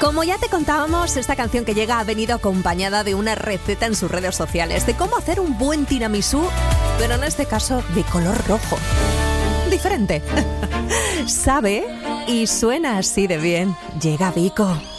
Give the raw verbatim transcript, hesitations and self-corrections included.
Como ya te contábamos, esta canción que llega ha venido acompañada de una receta en sus redes sociales de cómo hacer un buen tiramisú, pero en este caso de color rojo. Diferente. Sabe y suena así de bien. Llega Vico.